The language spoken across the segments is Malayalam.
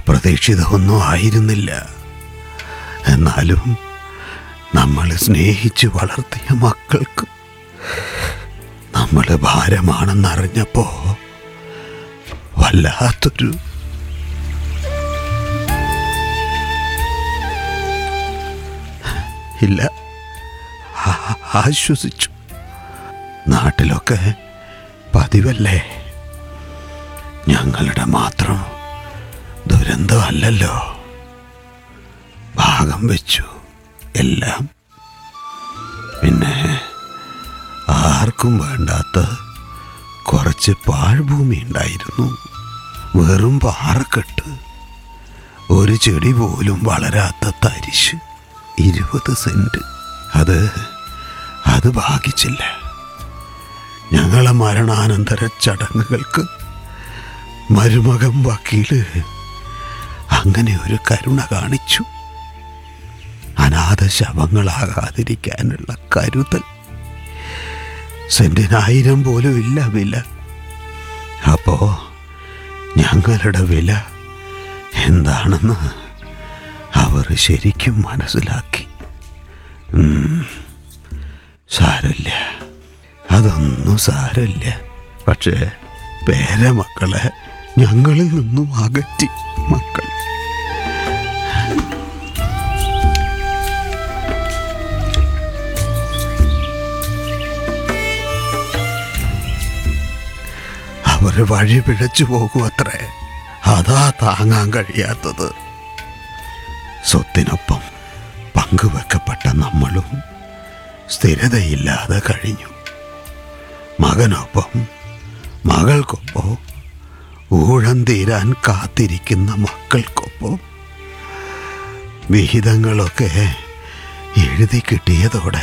അപ്രതീക്ഷിതമൊന്നും ആയിരുന്നില്ല. എന്നാലും നമ്മൾ സ്നേഹിച്ച് വളർത്തിയ മക്കൾക്ക് നമ്മൾ ഭാരമാണെന്നറിഞ്ഞപ്പോ വല്ലാത്തൊരു ഇല്ല, ആശ്വസിച്ചു. നാട്ടിലൊക്കെ പതിവല്ലേ, ഞങ്ങളുടെ മാത്രം ദുരന്തമല്ലല്ലോ. ഭാഗം വെച്ചു എല്ലാം. പിന്നെ ആർക്കും വേണ്ടാത്ത കുറച്ച് പാഴ്ഭൂമി ഉണ്ടായിരുന്നു. വെറും പാറക്കെട്ട്, ഒരു ചെടി പോലും വളരാത്ത തരിശ്, 20 സെന്റ്. അത് ഭാഗിച്ചില്ല. ഞങ്ങളെ മരണാനന്തര ചടങ്ങുകൾക്ക് മരുമകൻ വക്കീല് അങ്ങനെ ഒരു കരുണ കാണിച്ചു. അനാഥ ശവങ്ങളാകാതിരിക്കാനുള്ള കരുതൽ. സെന്റിന് 1000 പോലും ഇല്ല വില. അപ്പോ ഞങ്ങളുടെ വില എന്താണെന്ന് അവർ ശരിക്കും മനസ്സിലാക്കി. സാരമില്ല, അതൊന്നും സാരമില്ല. പക്ഷേ പേരമക്കളെ ഞങ്ങളിൽ നിന്നും അകറ്റി മക്കൾ. അവർ വഴി പിഴച്ചു പോകുമത്രേ. അതാ താങ്ങാൻ കഴിയാത്തത്. സ്വത്തിനൊപ്പം പങ്കുവെക്കപ്പെട്ട നമ്മളും സ്ഥിരതയില്ലാതെ കഴിഞ്ഞു. മകനൊപ്പം, മകൾക്കൊപ്പം, ഊഴം തീരാൻ കാത്തിരിക്കുന്ന മക്കൾക്കൊപ്പം വിഹിതങ്ങളൊക്കെ എഴുതി കിട്ടിയതോടെ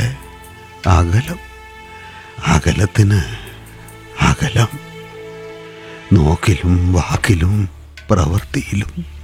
അകലത്തിന് അകലം. നോക്കിലും വാക്കിലും പ്രവൃത്തിയിലും